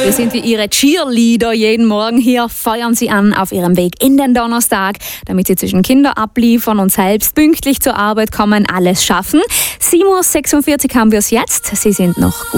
Wir sind wie Ihre Cheerleader jeden Morgen hier, feuern Sie an auf Ihrem Weg in den Donnerstag, damit Sie zwischen Kinder abliefern und selbst pünktlich zur Arbeit kommen, alles schaffen. 7:46 Uhr haben wir es jetzt. Sie sind noch gut